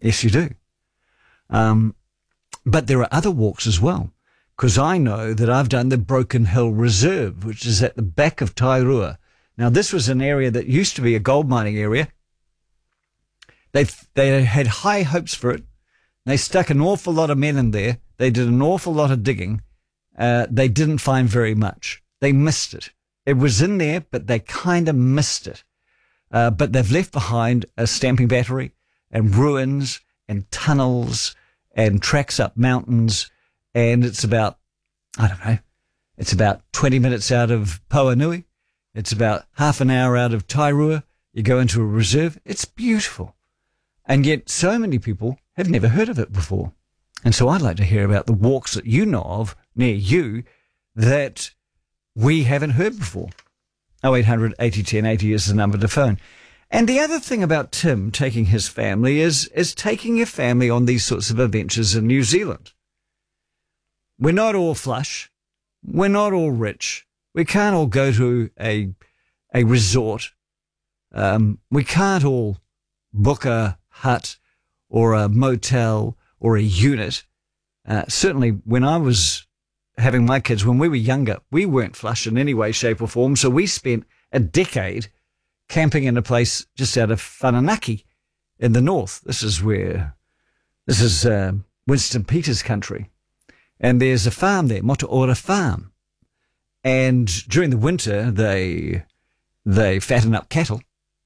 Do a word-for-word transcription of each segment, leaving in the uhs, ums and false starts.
Yes, you do. Um, but there are other walks as well, because I know that I've done the Broken Hill Reserve, which is at the back of Tairua. Now, this was an area that used to be a gold mining area. They they had high hopes for it. They stuck an awful lot of men in there. They did an awful lot of digging. Uh, they didn't find very much. They missed it. It was in there, but they kind of missed it. Uh, but they've left behind a stamping battery and ruins and tunnels and tracks up mountains. And it's about, I don't know, it's about twenty minutes out of Pauanui. It's about half an hour out of Tairua. You go into a reserve. It's beautiful. And yet so many people have never heard of it before. And so I'd like to hear about the walks that you know of near you that we haven't heard before. oh eight hundred eighty ten eighty is the number to phone. And the other thing about Tim taking his family is, is taking your family on these sorts of adventures in New Zealand. We're not all flush. We're not all rich. We can't all go to a, a resort. Um, we can't all book a hut or a motel or a unit. Uh, certainly when I was having my kids, when we were younger, we weren't flush in any way, shape or form. So we spent a decade camping in a place just out of Whananaki in the north. This is where, this is uh, Winston Peters country. And there's a farm there, Motuora Farm. And during the winter, they, they fatten up cattle.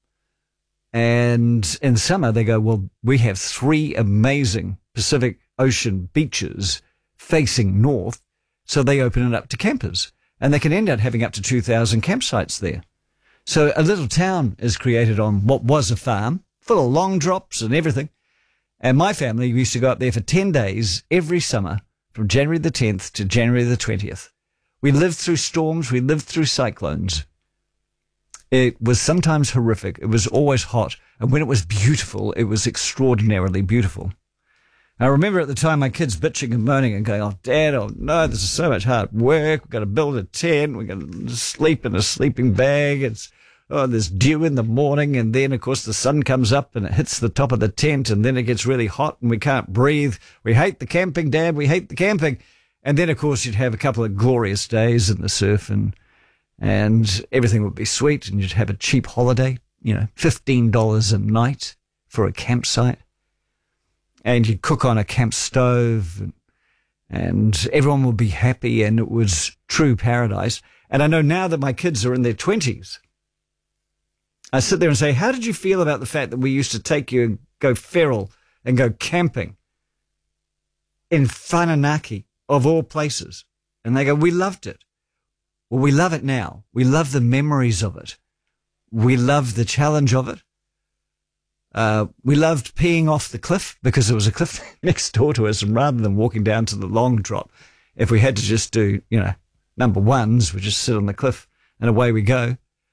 And in summer, they go, well, we have three amazing Pacific Ocean beaches facing north. So they open it up to campers, and they can end up having up to two thousand campsites there. So a little town is created on what was a farm, full of long drops and everything. And my family used to go up there for ten days every summer, from January the tenth to January the twentieth. We lived through storms. We lived through cyclones. It was sometimes horrific. It was always hot. And when it was beautiful, it was extraordinarily beautiful. I remember at the time my kids bitching and moaning and going, oh, Dad, oh, no, this is so much hard work. We've got to build a tent. We've got to sleep in a sleeping bag. It's, oh, there's dew in the morning. And then, of course, the sun comes up and it hits the top of the tent. And then it gets really hot and we can't breathe. We hate the camping, Dad. We hate the camping. And then, of course, you'd have a couple of glorious days in the surf and and everything would be sweet. And you'd have a cheap holiday, you know, fifteen dollars a night for a campsite. And you'd cook on a camp stove and, and everyone would be happy and it was true paradise. And I know now that my kids are in their twenties, I sit there and say, how did you feel about the fact that we used to take you and go feral and go camping in Whananaki, of all places? And they go, we loved it. Well, we love it now. We love the memories of it. We love the challenge of it. Uh, we loved peeing off the cliff because there was a cliff next door to us, and rather than walking down to the long drop, if we had to just do, you know, number ones, we just sit on the cliff and away we go.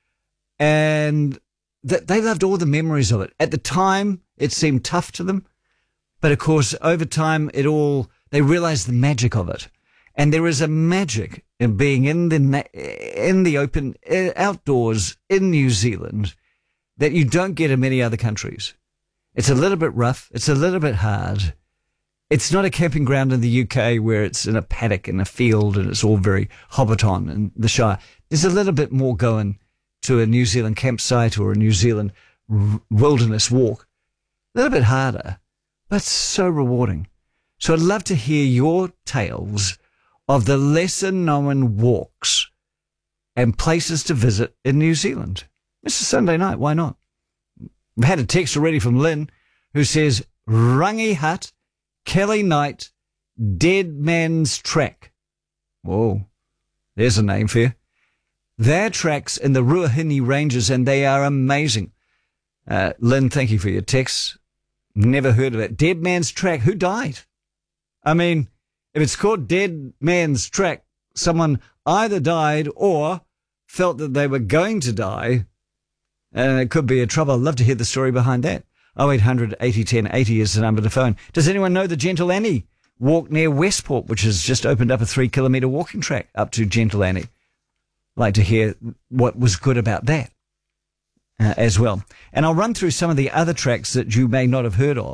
And th- they loved all the memories of it. At the time, it seemed tough to them. But of course, over time, it all, they realized the magic of it. And there is a magic in being in the, na- in the open, uh, outdoors in New Zealand that you don't get in many other countries. It's a little bit rough. It's a little bit hard. It's not a camping ground in the U K where it's in a paddock in a field and it's all very Hobbiton and the Shire. There's a little bit more going to a New Zealand campsite or a New Zealand r- wilderness walk. A little bit harder, but so rewarding. So I'd love to hear your tales of the lesser known walks and places to visit in New Zealand. It's a Sunday night, why not? I've had a text already from Lynn who says, Rangi Hut, Kelly Knight, Dead Man's Track. Whoa, there's a name for you. They're tracks in the Ruahine Ranges and they are amazing. Uh, Lynn, thank you for your text. Never heard of it. Dead Man's Track, who died? I mean, if it's called Dead Man's Track, someone either died or felt that they were going to die. And it could be a trouble. I'd love to hear the story behind that. oh eight hundred eighty ten eighty is the number to phone. Does anyone know the Gentle Annie walk near Westport, which has just opened up a three kilometre walking track up to Gentle Annie? I'd like to hear what was good about that uh, as well. And I'll run through some of the other tracks that you may not have heard of.